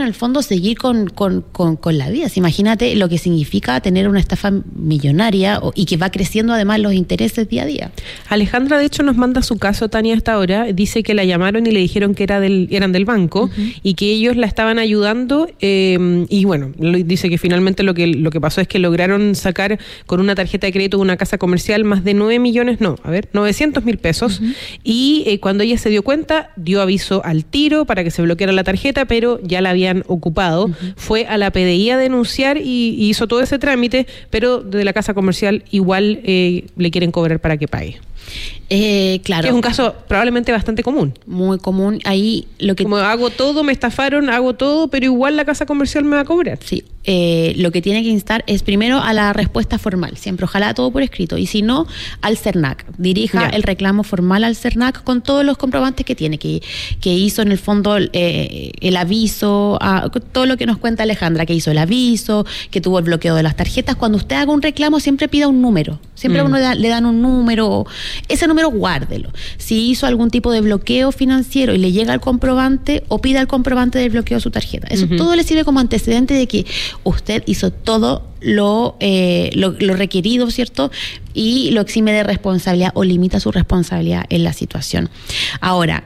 el fondo seguir con la vida. Imagínate lo que significa tener una estafa millonaria y que va creciendo además los intereses día a día. Alejandra, de hecho, nos manda su caso, Tania, hasta ahora. Dice que la llamaron y le dijeron que eran del banco y que ellos la estaban ayudando y bueno, dice que finalmente lo que pasó es que lograron sacar con una tarjeta de crédito de una casa comercial más de 900,000 pesos y cuando ella se dio cuenta, dio aviso al tiro para que se bloqueara la tarjeta, pero ya la habían ocupado. Fue a la PDI a denunciar y hizo todo ese trámite, pero de la casa comercial igual le quieren cobrar para que pague. Claro. Que es un caso probablemente bastante común. Muy común. Ahí como hago todo, me estafaron, hago todo, pero igual la casa comercial me va a cobrar. Sí. Lo que tiene que instar es primero a la respuesta formal, siempre, ojalá todo por escrito, y si no, al CERNAC. Dirija el reclamo formal al CERNAC con todos los comprobantes que tiene, que hizo en el fondo el aviso, todo lo que nos cuenta Alejandra, que hizo el aviso, que tuvo el bloqueo de las tarjetas. Cuando usted haga un reclamo, siempre pida un número. Siempre a uno le dan un número, ese número guárdelo. Si hizo algún tipo de bloqueo financiero y le llega el comprobante, o pida el comprobante del bloqueo de su tarjeta. Eso todo le sirve como antecedente de que usted hizo todo lo requerido, ¿cierto? Y lo exime de responsabilidad o limita su responsabilidad en la situación. Ahora,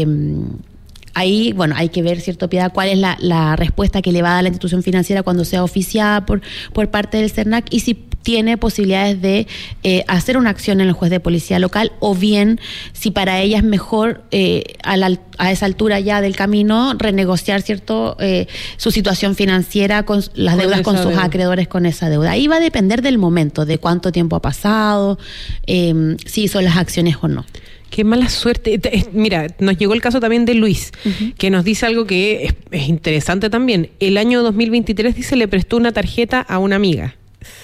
ahí, bueno, hay que ver, ¿cierto, Piedad, cuál es la respuesta que le va a dar la institución financiera cuando sea oficiada por parte del CERNAC y si tiene posibilidades de hacer una acción en el juez de policía local, o bien si para ella es mejor a esa altura ya del camino renegociar, ¿cierto?, su situación financiera con las deudas con sus acreedores con esa deuda. Ahí va a depender del momento, de cuánto tiempo ha pasado, si hizo las acciones o no. Qué mala suerte. Mira, nos llegó el caso también de Luis, que nos dice algo que es interesante también. El año 2023, dice, le prestó una tarjeta a una amiga.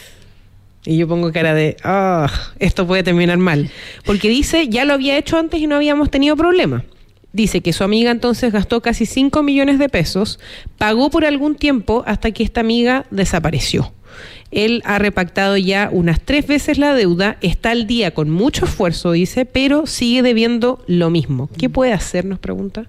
Y yo pongo cara de, esto puede terminar mal. Porque dice, ya lo había hecho antes y no habíamos tenido problema. Dice que su amiga entonces gastó casi 5 millones de pesos, pagó por algún tiempo hasta que esta amiga desapareció. Él ha repactado ya unas 3 veces la deuda, está al día con mucho esfuerzo, dice, pero sigue debiendo lo mismo. ¿Qué puede hacer?, nos pregunta.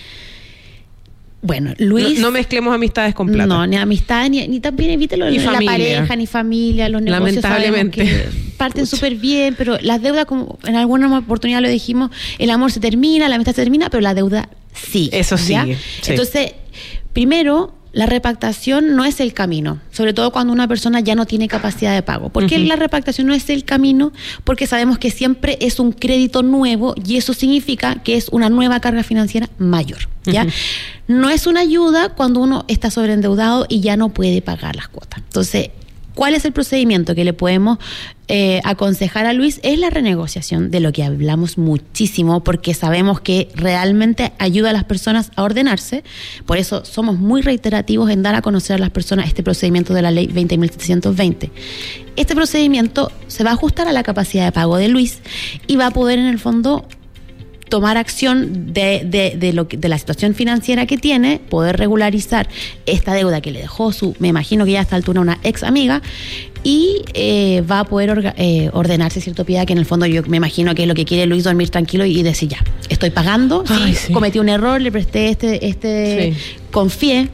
Bueno, Luis... No mezclemos amistades con plata. No, ni amistades, ni también evítelo ni la pareja, ni familia, los negocios. Lamentablemente. Que parten súper bien, pero las deudas, como en alguna oportunidad lo dijimos, el amor se termina, la amistad se termina, pero la deuda sigue. Eso sigue. Sí. Entonces, primero, la repactación no es el camino, sobre todo cuando una persona ya no tiene capacidad de pago. ¿Por qué la repactación no es el camino? Porque sabemos que siempre es un crédito nuevo y eso significa que es una nueva carga financiera mayor, ¿ya? No es una ayuda cuando uno está sobreendeudado y ya no puede pagar las cuotas. Entonces, ¿cuál es el procedimiento que le podemos aconsejar a Luis? Es la renegociación, de lo que hablamos muchísimo, porque sabemos que realmente ayuda a las personas a ordenarse. Por eso somos muy reiterativos en dar a conocer a las personas este procedimiento de la ley 20.720. Este procedimiento se va a ajustar a la capacidad de pago de Luis y va a poder, en el fondo, tomar acción de la situación financiera que tiene, poder regularizar esta deuda que le dejó me imagino que ya a esta altura una ex amiga, y va a poder ordenarse, ¿cierto, Piedad? Que en el fondo yo me imagino que es lo que quiere Luis, dormir tranquilo y decir, ya, estoy pagando, sí. Cometí un error, le presté confié,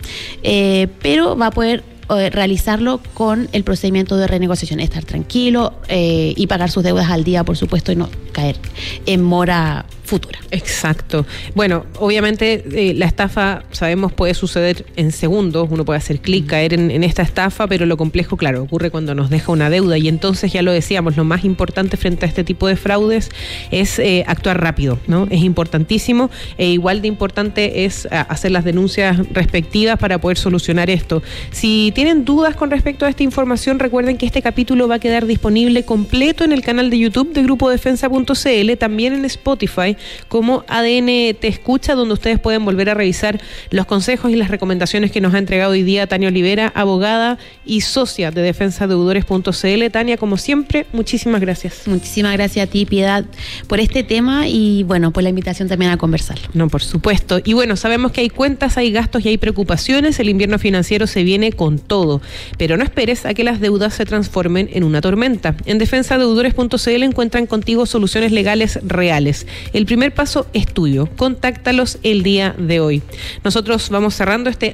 pero va a poder realizarlo con el procedimiento de renegociación, estar tranquilo y pagar sus deudas al día, por supuesto, y no caer en mora futura. Exacto. Bueno, obviamente la estafa, sabemos, puede suceder en segundos, uno puede hacer clic, caer en esta estafa, pero lo complejo, claro, ocurre cuando nos deja una deuda, y entonces, ya lo decíamos, lo más importante frente a este tipo de fraudes es actuar rápido, ¿no? Es importantísimo, igual de importante es hacer las denuncias respectivas para poder solucionar esto. Si tienen dudas con respecto a esta información, recuerden que este capítulo va a quedar disponible completo en el canal de YouTube de grupodefensa.cl, también en Spotify como ADN Te Escucha, donde ustedes pueden volver a revisar los consejos y las recomendaciones que nos ha entregado hoy día Tania Olivera, abogada y socia de defensadeudores.cl. Tania, como siempre, muchísimas gracias. Muchísimas gracias a ti, Piedad, por este tema y, bueno, por la invitación también a conversarlo. No, por supuesto. Y bueno, sabemos que hay cuentas, hay gastos y hay preocupaciones. El invierno financiero se viene con todo, pero no esperes a que las deudas se transformen en una tormenta. En defensadeudores.cl encuentran contigo soluciones legales reales. El primer paso es tuyo. Contáctalos el día de hoy. Nosotros vamos cerrando este